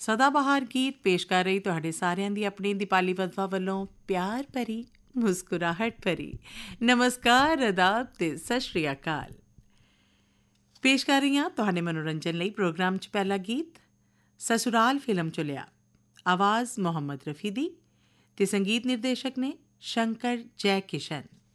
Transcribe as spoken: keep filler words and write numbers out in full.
ਸਦਾਬਹਾਰ ਗੀਤ ਪੇਸ਼ ਕਰ ਰਹੀ ਤੁਹਾਡੇ ਸਾਰਿਆਂ ਦੀ ਆਪਣੀ ਦੀਪਾਲੀ ਵਧਵਾ ਵੱਲੋਂ ਪਿਆਰ ਭਰੀ ਮੁਸਕਰਾਹਟ ਭਰੀ ਨਮਸਕਾਰ, ਅਦਾਬ ਤੇ ਸਤਿ ਸ਼੍ਰੀ ਅਕਾਲ। ਪੇਸ਼ ਕਰ ਰਹੀ ਹਾਂ ਤੁਹਾਡੇ ਮਨੋਰੰਜਨ ਲਈ ਪ੍ਰੋਗਰਾਮ 'ਚ ਪਹਿਲਾ ਗੀਤ ਸਸੁਰਾਲ ਫਿਲਮ 'ਚੋਂ ਲਿਆ। ਆਵਾਜ਼ ਮੁਹੰਮਦ ਰਫੀ ਦੀ ਅਤੇ ਸੰਗੀਤ ਨਿਰਦੇਸ਼ਕ ਨੇ ਸ਼ੰਕਰ ਜੈ ਕਿਸ਼ਨ।